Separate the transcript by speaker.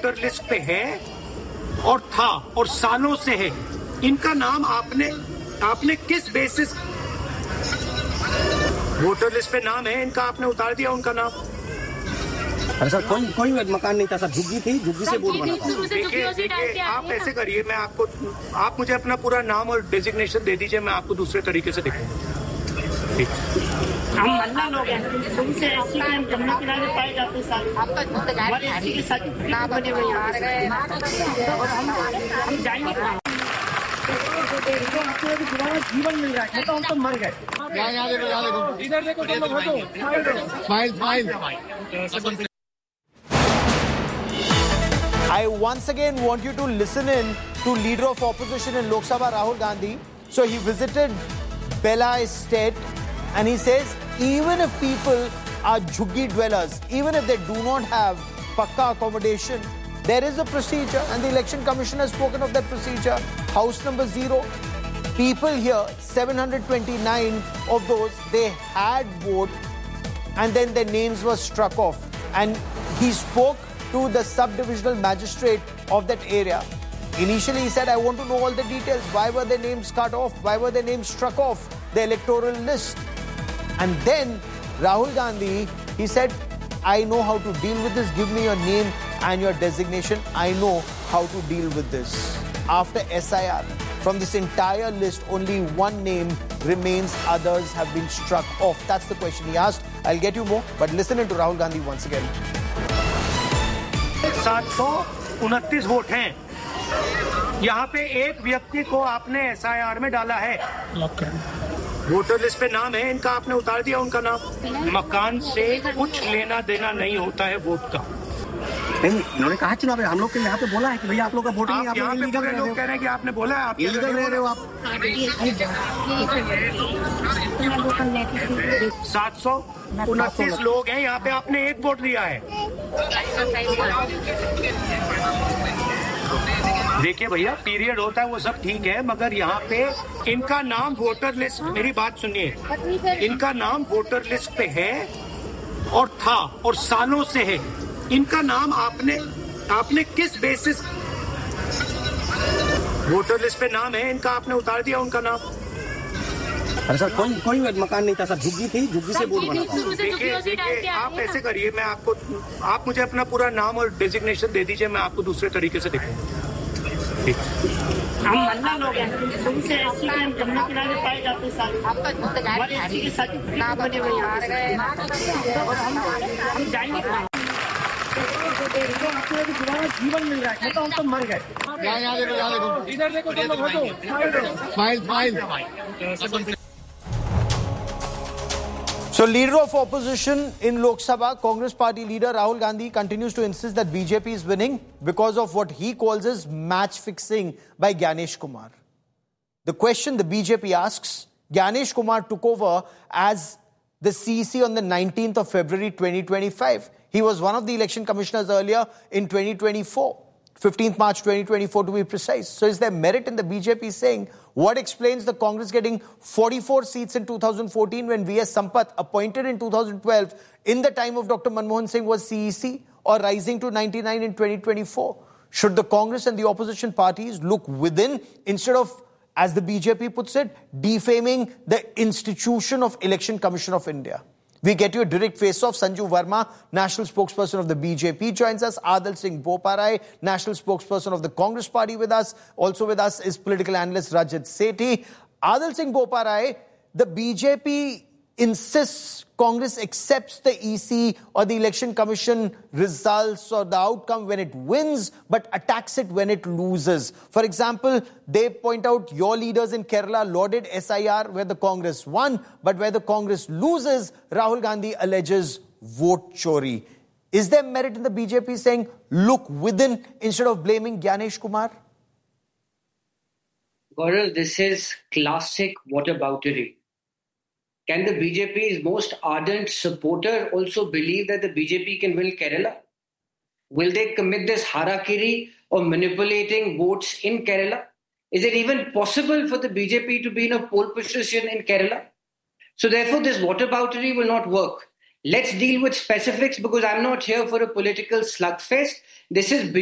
Speaker 1: Voter list पे है और था और सालों से है। इनका नाम आपने किस बेसिस वोटर लिस्ट पे नाम है इनका, आपने उतार दिया उनका नाम?
Speaker 2: अरे सर कोई मकान नहीं था सर, झुग्गी थी, झुग्गी से बोर्ड बना।
Speaker 1: देखिए आप ऐसे करिए, मैं आप मुझे अपना पूरा नाम और डेजिग्नेशन दे दीजिए, मैं आपको दूसरे तरीके से दिखाऊंगा।
Speaker 3: हम मन्ना लोग हैं, तुमसे ऐसी हम जमुना किनारे पाए जाते सारे आपका ऐसी के साथ बने हुए और हम जाएंगे कहाँ? जीवन मिल रहा है, हम तो मर गए। इधर देखो, तुम लोग हटो।
Speaker 4: Smile. I once again want you to listen in to Leader of Opposition in Lok Sabha, Rahul Gandhi. So he visited Bela Estate and he says even if people are jhuggi dwellers, even if they do not have pakka accommodation, there is a procedure and the Election Commission has spoken of that procedure. House number 0, people here, 729 of those, they had vote and then their names were struck off. And he spoke to the sub-divisional magistrate of that area. Initially he said, I want to know all the details. Why were their names cut off? Why were their names struck off the electoral list? And then Rahul Gandhi, he said, I know how to deal with this. Give me your name and your designation. I know how to deal with this. After SIR, from this entire list, only one name remains. Others have been struck off. That's the question he asked. I'll get you more, but listen to Rahul Gandhi once again.
Speaker 1: 729 vote हैं। यहाँ पे एक व्यक्ति को आपने SIR में डाला है, वोटर लिस्ट पे नाम है इनका, आपने उतार दिया उनका नाम। मकान से कुछ लेना देना नहीं होता है वोट का।
Speaker 2: नहीं, इन्होंने कहा चुनाव में हम लोग के यहाँ पे बोला है कि भैया आप लोग का वोटिंग नहीं, आप
Speaker 1: यहाँ पे पूरे लोग कह रहे हैं कि आपने बोला है, आप
Speaker 2: इलीगल रह रहे हो आप।
Speaker 1: 729 लोग हैं यहाँ पे, आपने एक वोट दिया है। देखिए भैया, पीरियड होता है वो सब ठीक है, मगर यहाँ पे इनका नाम वोटर लिस्ट, मेरी बात सुनिए, इनका नाम वोटर लिस्ट पे है और था और सालों से है। इनका नाम आपने किस बेसिस वोटर लिस्ट पे नाम है इनका, आपने उतार दिया उनका नाम?
Speaker 2: अरे सर कोई मकान नहीं था सर, झुग्गी थी, झुग्गी से बोर्ड बना।
Speaker 1: देखिए आप ऐसे करिए, मैं आप मुझे अपना पूरा नाम और डेजिग्नेशन दे दीजिए, मैं आपको दूसरे तरीके से दिखाऊंगा।
Speaker 3: हम मन्ना लोग हैं, तुमसे ऐसी हम जमुना किनारे पाए जाते सारे ऐसी के साथ बने हुए और हम जाएंगे कहाँ? जीवन मिल रहा है, हम तो मर गए। इधर देखो, तुम लोग हटो।
Speaker 4: Smile. So, Leader of Opposition in Lok Sabha, Congress Party leader Rahul Gandhi continues to insist that BJP is winning because of what he calls as match fixing by Gyanesh Kumar. The question the BJP asks, Gyanesh Kumar took over as the CEC on the 19th of February 2025. He was one of the election commissioners earlier in 2024. 15th March 2024 to be precise. So is there merit in the BJP saying what explains the Congress getting 44 seats in 2014 when V.S. Sampath, appointed in 2012 in the time of Dr. Manmohan Singh, was CEC, or rising to 99 in 2024? Should the Congress and the opposition parties look within instead of, as the BJP puts it, defaming the institution of Election Commission of India? We get you a direct face-off. Sanju Verma, national spokesperson of the BJP, joins us. Adil Singh Boparai, national spokesperson of the Congress Party, with us. Also with us is political analyst Rajat Sethi. Adil Singh Boparai, the BJP insists Congress accepts the EC or the Election Commission results or the outcome when it wins, but attacks it when it loses. For example, they point out your leaders in Kerala lauded SIR where the Congress won, but where the Congress loses, Rahul Gandhi alleges vote chori. Is there merit in the BJP saying, look within instead of blaming Gyanesh Kumar?
Speaker 5: Gaurav, this is classic whataboutery. Can the BJP's most ardent supporter also believe that the BJP can win Kerala? Will they commit this harakiri or manipulating votes in Kerala? Is it even possible for the BJP to be in a pole position in Kerala? So therefore, this whataboutery will not work. Let's deal with specifics because I'm not here for a political slugfest. This is